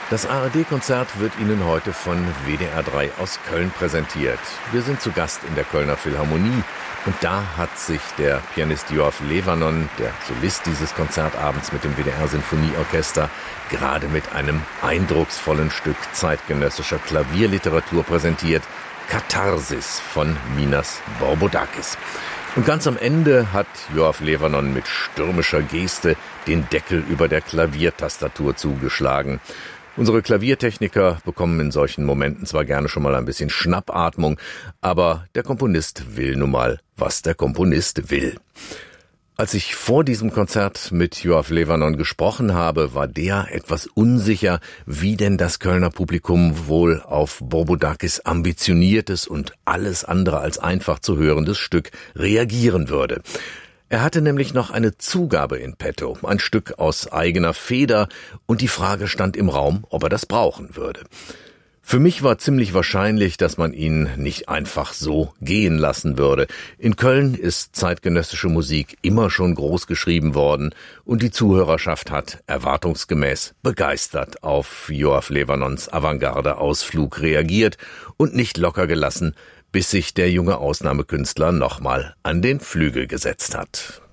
Das ARD-Konzert wird Ihnen heute von WDR 3 aus Köln präsentiert. Wir sind zu Gast in der Kölner Philharmonie und da hat sich der Pianist Yoav Levanon, der Solist dieses Konzertabends mit dem WDR-Sinfonieorchester, gerade mit einem eindrucksvollen Stück zeitgenössischer Klavierliteratur präsentiert, Katharsis von Minas Borbodakis. Und ganz am Ende hat Yoav Levanon mit stürmischer Geste den Deckel über der Klaviertastatur zugeschlagen. Unsere Klaviertechniker bekommen in solchen Momenten zwar gerne schon mal ein bisschen Schnappatmung, aber der Komponist will nun mal, was der Komponist will. Als ich vor diesem Konzert mit Yoav Levanon gesprochen habe, war der etwas unsicher, wie denn das Kölner Publikum wohl auf Borbodakis ambitioniertes und alles andere als einfach zu hörendes Stück reagieren würde. Er hatte nämlich noch eine Zugabe in petto, ein Stück aus eigener Feder, und die Frage stand im Raum, ob er das brauchen würde. Für mich war ziemlich wahrscheinlich, dass man ihn nicht einfach so gehen lassen würde. In Köln ist zeitgenössische Musik immer schon groß geschrieben worden und die Zuhörerschaft hat erwartungsgemäß begeistert auf Yoav Levanons Avantgarde-Ausflug reagiert und nicht locker gelassen, bis sich der junge Ausnahmekünstler nochmal an den Flügel gesetzt hat.